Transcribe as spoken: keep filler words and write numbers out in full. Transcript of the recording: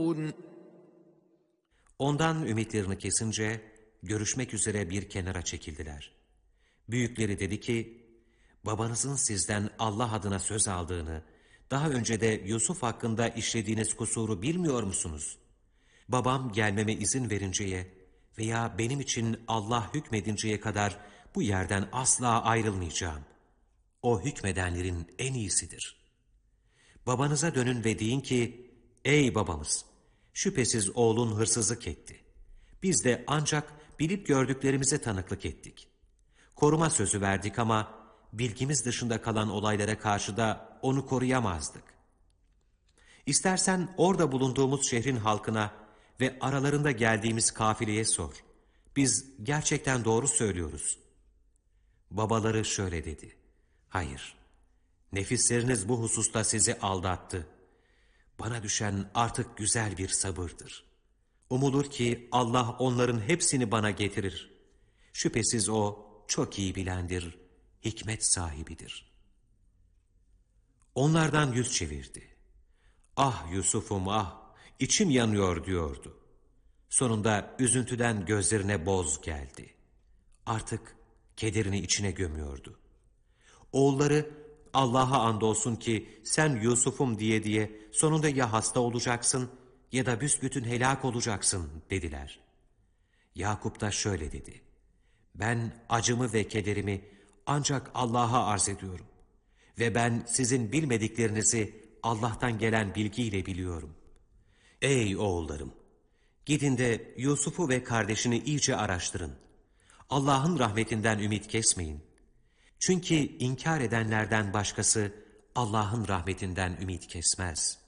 Ondan ümitlerini kesince görüşmek üzere bir kenara çekildiler. Büyükleri dedi ki, babanızın sizden Allah adına söz aldığını, daha önce de Yusuf hakkında işlediğiniz kusuru bilmiyor musunuz? Babam gelmeme izin verinceye veya benim için Allah hükmedinceye kadar bu yerden asla ayrılmayacağım. O hükmedenlerin en iyisidir. Babanıza dönün ve deyin ki, ey babamız, şüphesiz oğlun hırsızlık etti. Biz de ancak bilip gördüklerimize tanıklık ettik. Koruma sözü verdik ama bilgimiz dışında kalan olaylara karşı da onu koruyamazdık. İstersen orada bulunduğumuz şehrin halkına ve aralarında geldiğimiz kafileye sor. Biz gerçekten doğru söylüyoruz. Babaları şöyle dedi. Hayır, nefisleriniz bu hususta sizi aldattı. Bana düşen artık güzel bir sabırdır. Umulur ki Allah onların hepsini bana getirir. Şüphesiz O çok iyi bilendir, hikmet sahibidir. Onlardan yüz çevirdi. Ah Yusuf'um ah, içim yanıyor diyordu. Sonunda üzüntüden gözlerine boz geldi. Artık kederini içine gömüyordu. Oğulları, Allah'a andolsun ki sen Yusuf'um diye diye sonunda ya hasta olacaksın ya da büsbütün helak olacaksın dediler. Yakup da şöyle dedi. Ben acımı ve kederimi ancak Allah'a arz ediyorum. Ve ben sizin bilmediklerinizi Allah'tan gelen bilgiyle biliyorum. Ey oğullarım! Gidin de Yusuf'u ve kardeşini iyice araştırın. Allah'ın rahmetinden ümit kesmeyin. Çünkü inkar edenlerden başkası Allah'ın rahmetinden ümit kesmez.